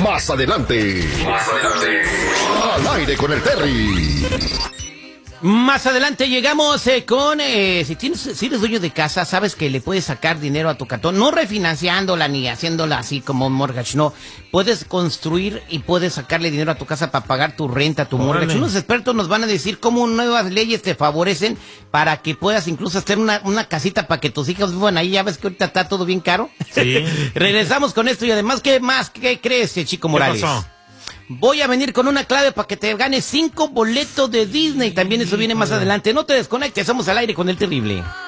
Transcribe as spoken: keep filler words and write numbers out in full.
Más adelante. Más adelante. Al aire con el Terry. Más adelante llegamos eh, con, eh, si tienes, si eres dueño de casa, sabes que le puedes sacar dinero a tu cartón, no refinanciándola ni haciéndola así como un mortgage, no. Puedes construir y puedes sacarle dinero a tu casa para pagar tu renta, tu mortgage. Órale. Unos expertos nos van a decir cómo nuevas leyes te favorecen para que puedas incluso hacer una, una casita para que tus hijos vivan ahí. Ya ves que ahorita está todo bien caro. Sí. Regresamos con esto y además, ¿qué más? ¿Qué crees, eh, Chico Morales? ¿Qué pasó? Voy a venir con una clave para que te ganes cinco boletos de Disney. También eso viene más adelante. No te desconectes, somos al aire con el terrible.